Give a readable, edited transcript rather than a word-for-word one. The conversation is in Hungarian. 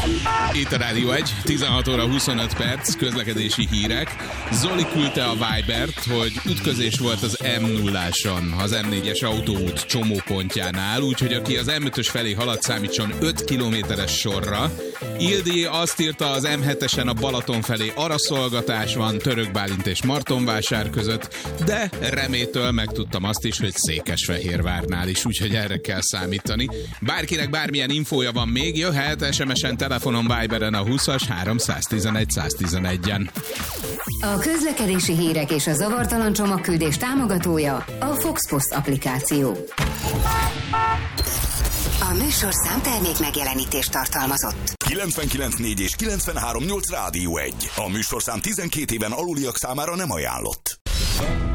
Itt a Rádió 1, 16 óra 25 perc, közlekedési hírek. Zoli küldte a Vibert, hogy ütközés volt az M0-áson, az M4-es autóút csomópontjánál, úgyhogy aki az M5-ös felé halad, számítson 5 kilométeres sorra. Ildi azt írta az M7-esen a Balaton felé araszolgatás van Török Bálint és Martonvásár között, de Remétől megtudtam azt is, hogy Székesfehérvárnál is, úgyhogy erre kell számítani. Bárkinek bármilyen infója van még, jöhet SMS-en, telefonon, Viberen a 20-as 311 111-en. A közlekedési hírek és a zavartalan csomagküldés támogatója a Foxpost applikáció. A műsorszám termék megjelenítést tartalmazott. 99.4 és 93.8 Rádió 1. A műsorszám 12 éven aluliak számára nem ajánlott.